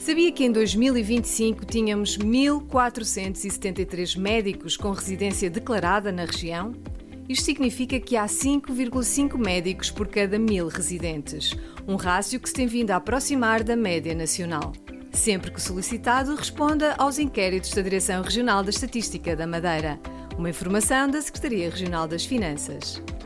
Sabia que em 2025 tínhamos 1.473 médicos com residência declarada na região? Isto significa que há 5,5 médicos por cada 1.000 residentes, um rácio que se tem vindo a aproximar da média nacional. Sempre que solicitado, responda aos inquéritos da Direção Regional da Estatística da Madeira. Uma informação da Secretaria Regional das Finanças.